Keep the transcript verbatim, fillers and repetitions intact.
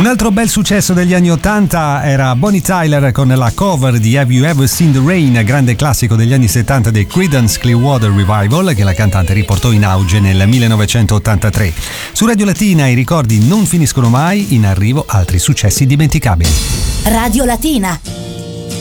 Un altro bel successo degli anni ottanta era Bonnie Tyler con la cover di Have You Ever Seen the Rain, grande classico degli anni settanta dei Creedence Clearwater Revival, che la cantante riportò in auge nel millenovecentottantatré. Su Radio Latina i ricordi non finiscono mai, in arrivo altri successi dimenticabili. Radio Latina.